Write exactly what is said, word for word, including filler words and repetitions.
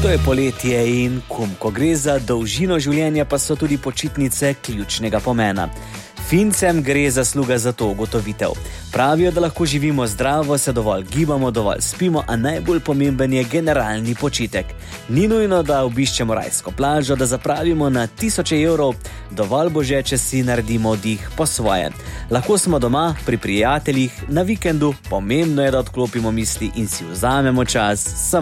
To je poletje in kum, ko gre za dolžino življenja, pa so tudi počitnice ključnega pomena. Fincem gre zasluga za to ugotovitev. Pravijo, da lahko živimo zdravo, se dovolj gibamo, dovolj spimo, a najbolj pomemben je generalni počitek. Ni nujno, da obiščemo rajsko plažo, da zapravimo na tisoče evrov, dovolj bo že, če si naredimo oddih po svoje. Lahko smo doma, pri prijateljih, na vikendu, pomembno je, da odklopimo misli in si vzamemo čas samo